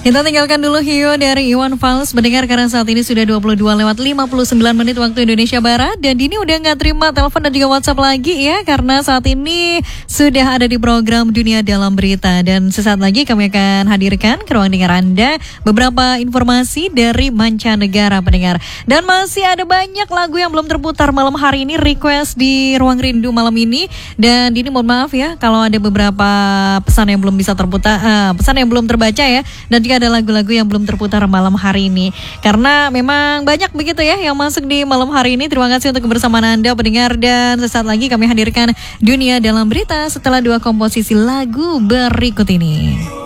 Kita tinggalkan dulu Hiyo dari Iwan Fals mendengar karena saat ini sudah 22:59 waktu Indonesia Barat. Dan Dini udah gak terima telepon dan juga WhatsApp lagi ya, karena saat ini sudah ada di program Dunia Dalam Berita. Dan sesaat lagi kami akan hadirkan ke ruang dengar Anda beberapa informasi dari mancanegara pendengar. Dan masih ada banyak lagu yang belum terputar malam hari ini, request di Ruang Rindu malam ini. Dan Dini mohon maaf ya kalau ada beberapa pesan yang belum bisa terputar, pesan yang belum terbaca ya. Dan juga ada lagu-lagu yang belum terputar malam hari ini, karena memang banyak begitu ya yang masuk di malam hari ini. Terima kasih untuk kebersamaan Anda pendengar, dan sesaat lagi kami hadirkan Dunia Dalam Berita setelah 2 komposisi lagu berikut ini.